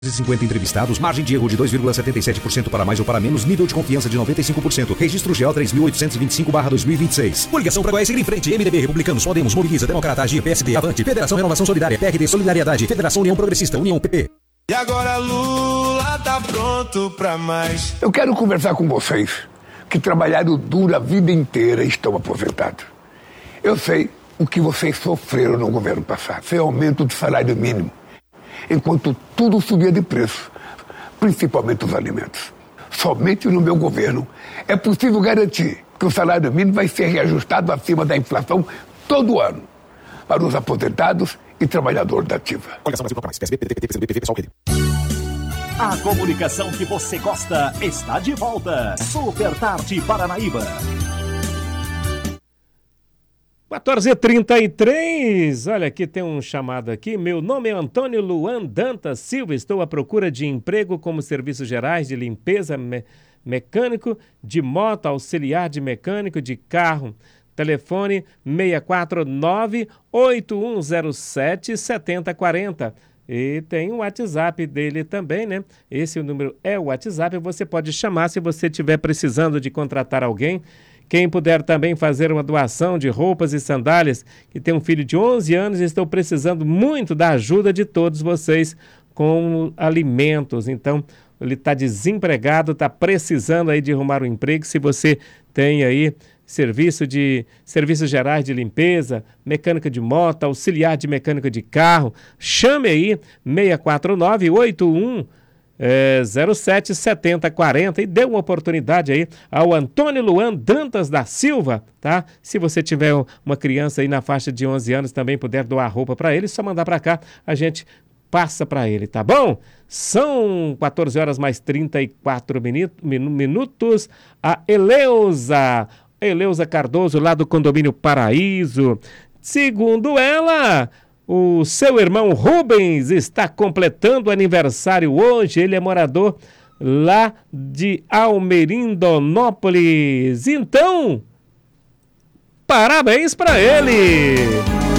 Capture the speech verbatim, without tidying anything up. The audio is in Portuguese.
cinquenta entrevistados, margem de erro de dois vírgula setenta e sete por cento para mais ou para menos, nível de confiança de noventa e cinco por cento. Registro G O três mil oitocentos e vinte e cinco barra dois mil e vinte e seis. Coligação para Goiás seguir em frente. M D B, Republicanos, Podemos, Mobiliza, Democrata, Agir, P S D, Avante, Federação Renovação Solidária, P R D, Solidariedade, Federação União Progressista, União P P. E agora Lula tá pronto pra mais. Eu quero conversar com vocês que trabalharam duro a vida inteira e estão aposentados. Eu sei o que vocês sofreram no governo passado. Foi aumento do salário mínimo, enquanto tudo subia de preço, principalmente os alimentos. Somente no meu governo é possível garantir que o salário mínimo vai ser reajustado acima da inflação todo ano para os aposentados e trabalhadores da ativa. Coligação Brasil Proclamais, P S B, P D T, P T, P T, pessoal, P D. A comunicação que você gosta está de volta. Super Tarde Paranaíba. quatorze e trinta e três, olha aqui, tem um chamado aqui. Meu nome é Antônio Luan Dantas Silva, estou à procura de emprego como serviços gerais de limpeza, me- mecânico de moto, auxiliar de mecânico de carro. Telefone seis quatro nove, oito um zero sete, sete zero quatro zero. E tem o WhatsApp dele também, né? Esse o número é o WhatsApp, você pode chamar se você estiver precisando de contratar alguém. Quem puder também fazer uma doação de roupas e sandálias, que tem um filho de onze anos e estou precisando muito da ajuda de todos vocês com alimentos. Então, ele está desempregado, está precisando aí de arrumar um emprego. Se você tem aí serviço de serviços gerais de limpeza, mecânica de moto, auxiliar de mecânica de carro, chame aí seis quatro nove, oito um zero sete, sete zero quatro zero e dê uma oportunidade aí ao Antônio Luan Dantas da Silva, tá? Se você tiver uma criança aí na faixa de onze anos, também puder doar roupa para ele, só mandar para cá, a gente passa para ele, tá bom? São quatorze horas mais trinta e quatro minutos. A Eleusa, Eleusa Cardoso, lá do Condomínio Paraíso. Segundo ela, o seu irmão Rubens está completando aniversário hoje. Ele é morador lá de Almerindonópolis. Então, parabéns para ele!